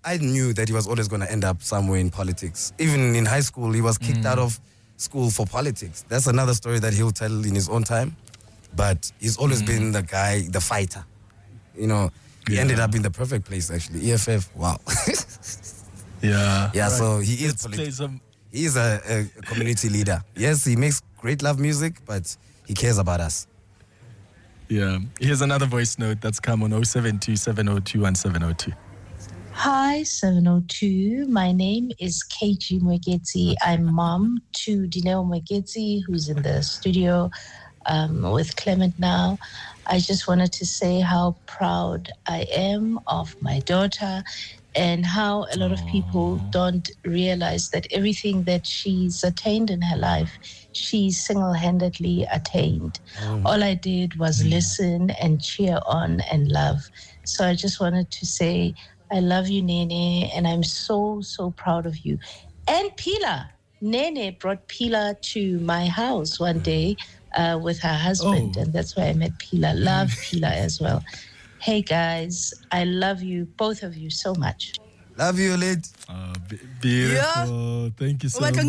I knew that he was always going to end up somewhere in politics. Even in high school, he was kicked out of school for politics. That's another story that he'll tell in his own time. But he's always been the guy, the fighter. You know, he ended up in the perfect place, actually. EFF, wow. Yeah. Yeah, right. So he is he is a community leader. Yes, he makes great love music, but he cares about us. Yeah. Here's another voice note that's come on 072 702 1702. Hi, 702. My name is KG Mwekezi. I'm mom to Dineo Mwekezi, who's in the studio with Clement now. I just wanted to say how proud I am of my daughter and how a lot of people don't realize that everything that she's attained in her life, she single-handedly attained. All I did was listen and cheer on and love. So I just wanted to say, I love you, Nene, and I'm so, so proud of you. And Pila. Nene brought Pila to my house one day with her husband, and that's where I met Pila. Love Pila as well. Hey, guys, I love you, both of you, so much. Love you, Lid. Beautiful. Yeah. Thank you so much.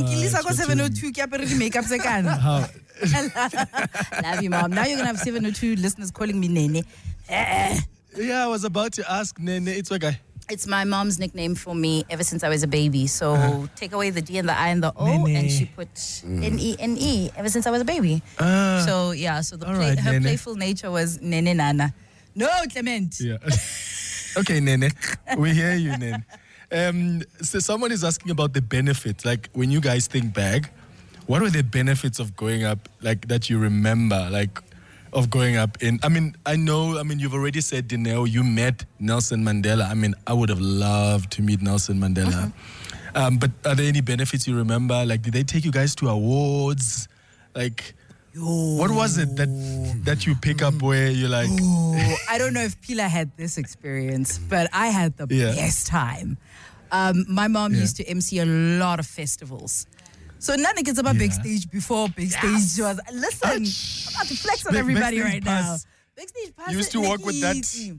Love you, Mom. Now you're going to have 702 listeners calling me Nene. Yeah, I was about to ask Nene. It's okay. It's my mom's nickname for me ever since I was a baby. So take away the D and the I and the O, and she put N-E-N-E ever since I was a baby. So yeah, so her playful nature was Nene Nana. No, Clement. Yeah. Okay, Nene. We hear you, Nene. So someone is asking about the benefits. Like, when you guys think back, what were the benefits of growing up, like, that you remember, like, of growing up in? I mean, you've already said, Dineo, you met Nelson Mandela. I mean, I would have loved to meet Nelson Mandela. But are there any benefits you remember? Like, did they take you guys to awards? Like, what was it that you pick up where you're like... I don't know if Pila had this experience, but I had the best time. My mom used to MC a lot of festivals. So Nana gets about backstage before backstage was. Listen, I'm about to flex on everybody right now. Backstage pass. You used to work with that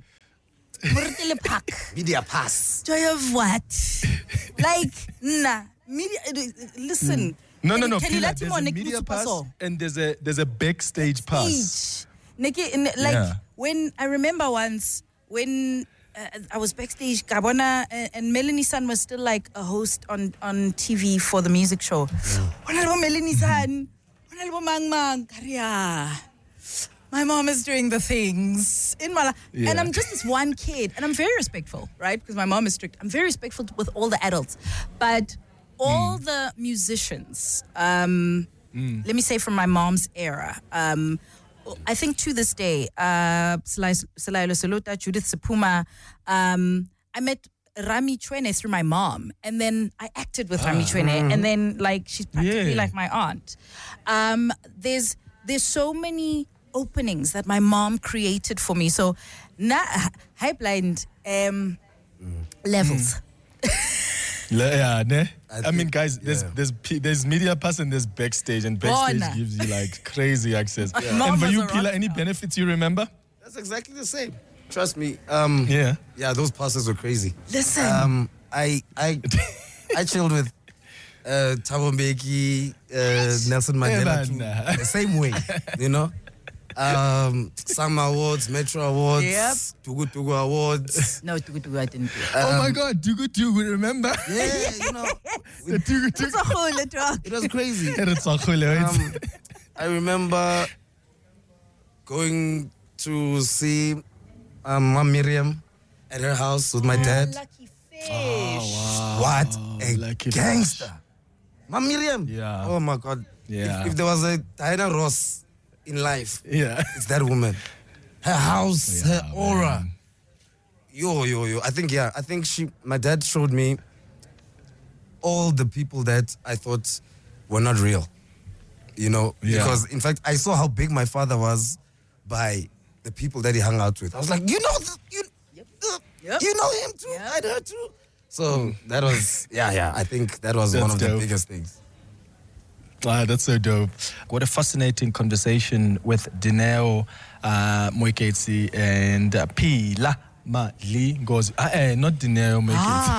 media pass. Joy of what? Like, nah. Media. Listen. No. Pila, there's a media pass and there's a backstage pass. When I remember once when. I was backstage, Gabona, and Melanie San was still like a host on TV for the music show. Melanie San, my mom is doing the things in my life. And I'm just this one kid, and I'm very respectful, right? Because my mom is strict. I'm very respectful with all the adults. But all the musicians, let me say from my mom's era, I think to this day, Selailo Solota, Judith Sepuma, I met Rami Chwene through my mom, and then I acted with Rami Chwene, and then like she's practically like my aunt. There's so many openings that my mom created for me. So, high blind levels. Yeah, ne? I mean, guys, there's media pass and there's backstage, and backstage gives you like crazy access. And for you, Pila, any benefits you remember? That's exactly the same. Trust me. Yeah, those passes were crazy. Listen, I chilled with Thabo Mbeki, Nelson Mandela, the same way, you know. Summer Awards, Metro Awards, Tugu Awards. No, Tugu I didn't do. Oh my God, Tugu, remember? Yeah, you know. The Tugu. It was crazy. I remember going to see Mom Miriam at her house with my dad. Lucky fish. Oh, wow. What a Lucky gangster. Fish. Mom Miriam. Yeah. Oh my God. Yeah. If there was a Diana Ross in life, it's that woman. Her house, her aura. Man. Yo. I think my dad showed me all the people that I thought were not real. You know, because in fact I saw how big my father was by the people that he hung out with. I was like, you know him too. Yep. I know too. So that was I think that was one of the biggest things. Wow, that's so dope. What a fascinating conversation with Dineo Mwekezi and Pila Mali Ngozi. Not Dineo Mwekezi.